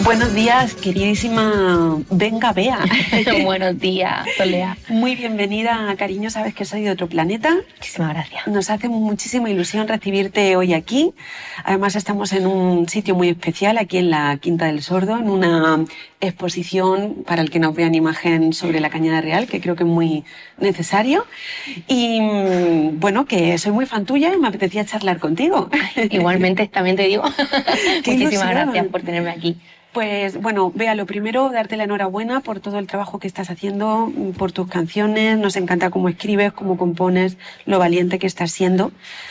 Buenos días, queridísima Venga Bea. Buenos días, Solea. Muy bienvenida, cariño, sabes que soy de otro planeta. Muchísimas gracias. Nos hace muchísima ilusión recibirte hoy aquí. Además estamos en un sitio muy especial, aquí en la Quinta del Sordo, en una exposición, para el que nos vea en imagen, sobre la Cañada Real, que creo que es muy necesario. Y bueno, que soy muy fan tuya y me apetecía charlar contigo. Igualmente, también te digo. Muchísimas ilusión. gracias por tenerme aquí. Pues bueno, Bea, lo primero, darte la enhorabuena por todo el trabajo que estás haciendo, por tus canciones. Nos encanta cómo escribes, cómo compones, lo valiente que estás siendo.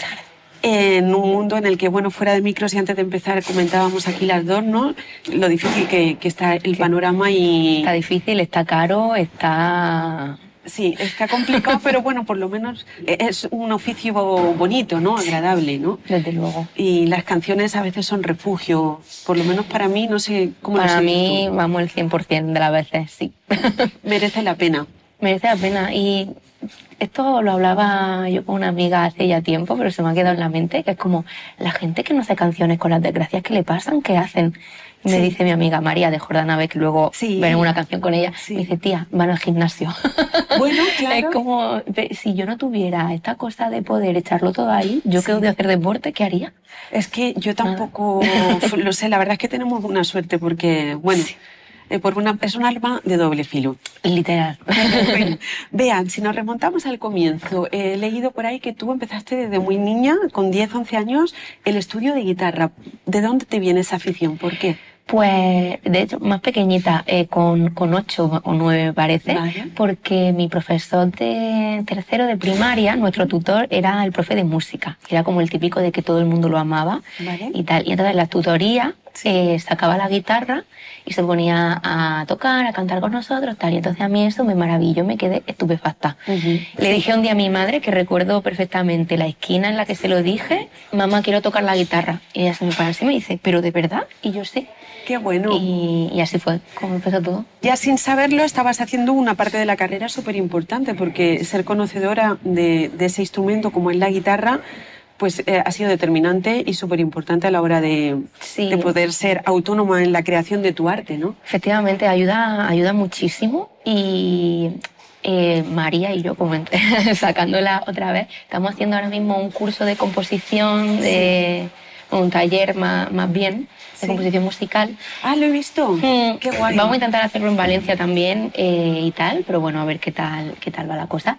En un mundo en el que, bueno, fuera de micros y antes de empezar comentábamos aquí las dos, ¿no? Lo difícil que está el panorama y... Está difícil, está caro, está... Sí, está complicado, pero bueno, por lo menos es un oficio bonito, ¿no? Agradable, ¿no? Desde luego. Y las canciones a veces son refugio, por lo menos para mí, no sé cómo lo Para sientes mí, tú. vamos, el 100% de las veces, sí. Merece la pena. Merece la pena. Y esto lo hablaba yo con una amiga hace ya tiempo, pero se me ha quedado en la mente, que es como la gente que no hace canciones con las desgracias que le pasan, ¿qué hacen? Y me dice mi amiga María de Jordana B, que luego veré una canción con ella, me dice, tía, van al gimnasio. Bueno, claro. Es como, si yo no tuviera esta cosa de poder echarlo todo ahí, yo que odio hacer deporte, ¿qué haría? Es que yo tampoco lo sé, la verdad es que tenemos una suerte porque, bueno... es un arma de doble filo. Literal. Bueno, vean, si nos remontamos al comienzo, he leído por ahí que tú empezaste desde muy niña, con 10, 11 años, el estudio de guitarra. ¿De dónde te viene esa afición? ¿Por qué? Pues, de hecho, más pequeñita, con 8 o 9 me parece, porque mi profesor de tercero de primaria, nuestro tutor, era el profe de música. Era como el típico de que todo el mundo lo amaba y tal. Y entonces la tutoría sacaba la guitarra y se ponía a tocar, a cantar con nosotros, tal. Y entonces a mí eso me maravilló, me quedé estupefacta. Le dije un día a mi madre, que recuerdo perfectamente la esquina en la que se lo dije, mamá, quiero tocar la guitarra. Y ella se me para así y me dice, ¿pero de verdad? Y yo sí. ¡Qué bueno! Y así fue como empezó todo. Ya sin saberlo estabas haciendo una parte de la carrera súper importante, porque ser conocedora de ese instrumento como es la guitarra, pues ha sido determinante y súper importante a la hora de poder ser autónoma en la creación de tu arte, ¿no? Efectivamente, ayuda muchísimo y María y yo, como sacándola otra vez, estamos haciendo ahora mismo un curso de composición, un taller más bien, de composición musical. Ah, lo he visto. Qué guay. Vamos a intentar hacerlo en Valencia también y tal, pero bueno, a ver qué tal va la cosa.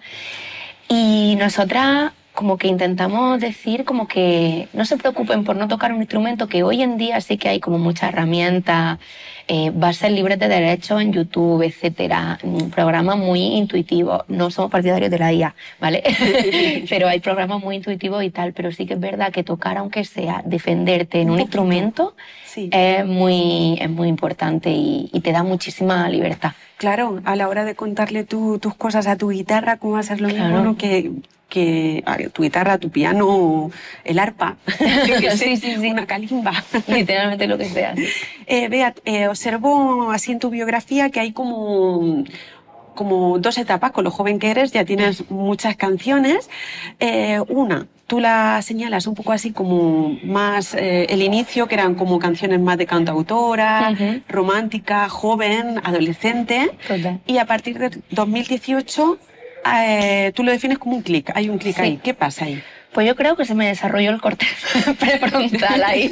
Y nosotras como que intentamos decir como que no se preocupen por no tocar un instrumento, que hoy en día sí que hay como muchas herramientas, bases libres de derechos en YouTube, etcétera, programas muy intuitivos. No somos partidarios de la IA, ¿vale? Pero hay programas muy intuitivos y tal, pero sí que es verdad que tocar, aunque sea defenderte en un instrumento, es muy importante y te da muchísima libertad. Claro, a la hora de contarle tus cosas a tu guitarra, ¿cómo va a ser lo mismo, ¿no? que tu guitarra, tu piano, el arpa, yo qué sé, una calimba. Literalmente lo que sea. Sí. Bea, observo así en tu biografía que hay como dos etapas. Con lo joven que eres ya tienes muchas canciones. Una, tú la señalas un poco así como más el inicio, que eran como canciones más de cantautora, romántica, joven, adolescente. Total. Y a partir de 2018 tú lo defines como un clic. Hay un clic ahí. ¿Qué pasa ahí? Pues yo creo que se me desarrolló el corte prefrontal ahí.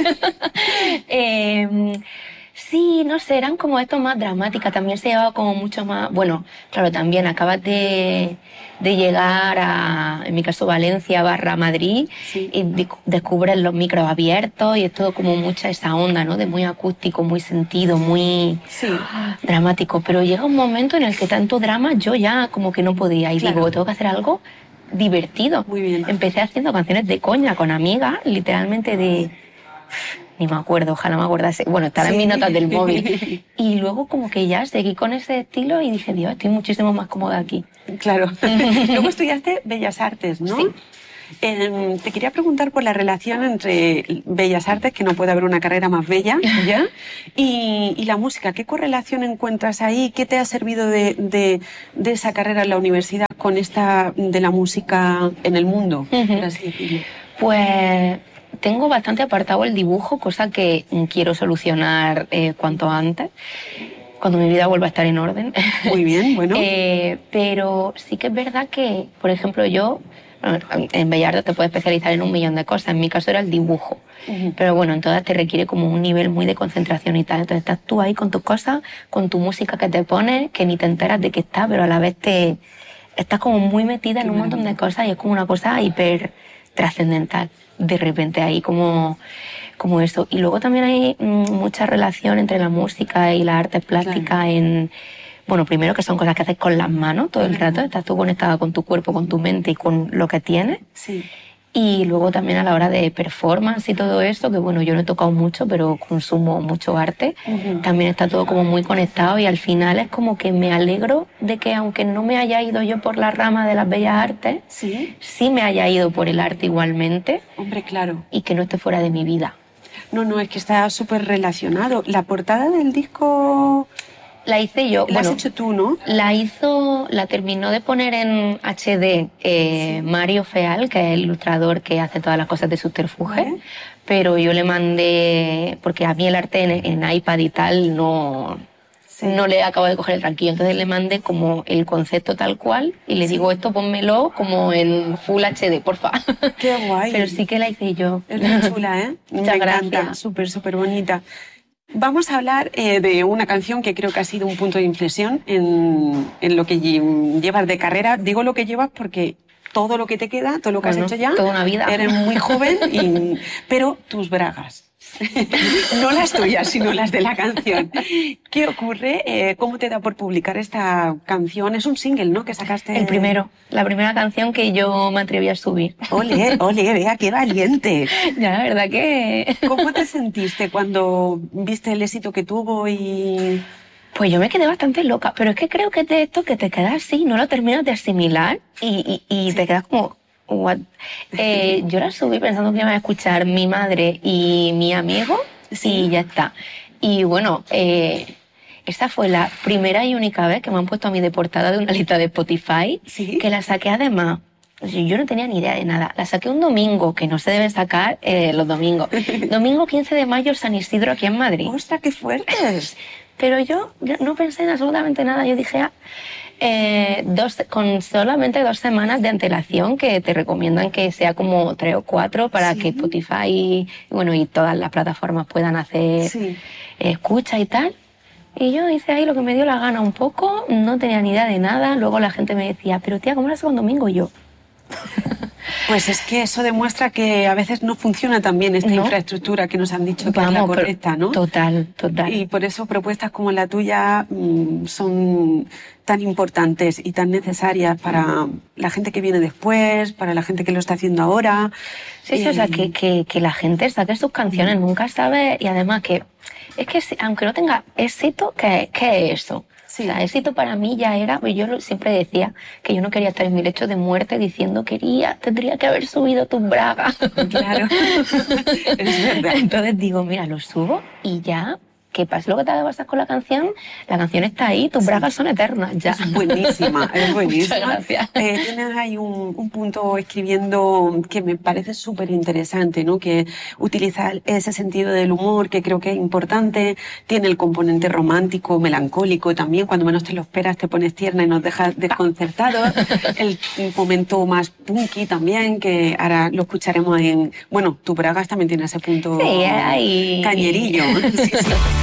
Sí, no sé, eran como esto más dramática, también se llevaba como mucho más... Bueno, claro, también acabas de llegar a, en mi caso, Valencia / Madrid, y descubres los micros abiertos y es todo como mucha esa onda, ¿no? De muy acústico, muy sentido, muy dramático. Pero llega un momento en el que tanto drama yo ya como que no podía y digo, tengo que hacer algo divertido. Muy bien. Empecé haciendo canciones de coña con amigas, literalmente de... Ni me acuerdo, ojalá me acordase. Bueno, estará en mis notas del móvil. Y luego como que ya seguí con ese estilo y dije, Dios, estoy muchísimo más cómoda aquí. Claro. Luego estudiaste Bellas Artes, ¿no? Sí. Te quería preguntar por la relación entre Bellas Artes, que no puede haber una carrera más bella, ¿ya? Y la música. ¿Qué correlación encuentras ahí? ¿Qué te ha servido de esa carrera en la universidad con esta de la música en el mundo, por así decirlo? Pues tengo bastante apartado el dibujo, cosa que quiero solucionar cuanto antes, cuando mi vida vuelva a estar en orden. Muy bien, bueno. Pero sí que es verdad que, por ejemplo, yo, en Bellas Artes te puedes especializar en un millón de cosas. En mi caso era el dibujo. Pero bueno, en todas te requiere como un nivel muy de concentración y tal. Entonces estás tú ahí con tus cosas, con tu música que te pones, que ni te enteras de que está, pero a la vez estás como muy metida en un montón de cosas y es como una cosa hiper trascendental. De repente ahí como eso. Y luego también hay mucha relación entre la música y las artes plásticas bueno, primero que son cosas que haces con las manos todo el rato, estás tú conectada con tu cuerpo, con tu mente y con lo que tienes. Sí. Y luego también a la hora de performance y todo eso, que bueno, yo no he tocado mucho, pero consumo mucho arte, también está todo como muy conectado y al final es como que me alegro de que aunque no me haya ido yo por la rama de las bellas artes, sí me haya ido por el arte igualmente. Hombre, claro. Y que no esté fuera de mi vida. No, es que está súper relacionado. La portada del disco... La hice yo. La has hecho tú, ¿no? La terminó de poner en HD Mario Feal, que es el ilustrador que hace todas las cosas de Subterfuge, pero yo le mandé, porque a mí el arte en iPad y tal no le acabo de coger el tranquillo, entonces le mandé como el concepto tal cual y le digo, esto pónmelo como en Full HD, porfa. Qué guay. Pero sí que la hice yo. Es muy chula, ¿eh? Muchas gracias. Encanta. Súper bonita. Vamos a hablar de una canción que creo que ha sido un punto de inflexión en lo que llevas de carrera. Digo lo que llevas porque todo lo que te queda, todo lo que has hecho ya, toda una vida. Eres muy joven, pero tus bragas. No las tuyas, sino las de la canción. ¿Qué ocurre? ¿Cómo te da por publicar esta canción? Es un single, ¿no? Que sacaste... El primero. La primera canción que yo me atreví a subir. Ole, vea, qué valiente. Ya, la verdad que... ¿Cómo te sentiste cuando viste el éxito que tuvo y...? Pues yo me quedé bastante loca, pero es que creo que es de esto que te quedas así, no lo terminas de asimilar y te quedas como... What? Yo la subí pensando que iban a escuchar mi madre y mi amigo y ya está. Y bueno, esa fue la primera y única vez que me han puesto a mí de portada de una lista de Spotify, que la saqué además. Yo no tenía ni idea de nada. La saqué un domingo, que no se deben sacar los domingos. Domingo 15 de mayo, San Isidro, aquí en Madrid. ¡Ostras, qué fuertes! Pero yo no pensé en absolutamente nada. Yo dije, con solamente 2 semanas de antelación, que te recomiendan que sea como 3 o 4 para que Spotify y todas las plataformas puedan hacer escucha y tal. Y yo hice ahí lo que me dio la gana un poco, no tenía ni idea de nada. Luego la gente me decía, pero tía, ¿cómo lo haces un domingo? Y yo... Pues es que eso demuestra que a veces no funciona tan bien esta infraestructura que nos han dicho que es la correcta, ¿no? Total. Y por eso propuestas como la tuya son tan importantes y tan necesarias para la gente que viene después, para la gente que lo está haciendo ahora. Sí, o sea, que la gente saque sus canciones, nunca sabe, y además que es que aunque no tenga éxito, ¿qué es eso? O sea, éxito para mí ya era, pues yo siempre decía que yo no quería estar en mi lecho de muerte diciendo tendría que haber subido tus bragas. Claro, es verdad. Entonces digo, mira, lo subo y ya, que pase lo que te pasar con la canción está ahí, tus bragas son eternas ya. Es buenísima, es buenísima. Muchas gracias. Tienes ahí un punto escribiendo que me parece súper interesante, ¿no? Que utiliza ese sentido del humor que creo que es importante, tiene el componente romántico, melancólico también, cuando menos te lo esperas te pones tierna y nos dejas desconcertados, el momento más punky también, que ahora lo escucharemos tu bragas también tiene ese punto cañerillo. Sí.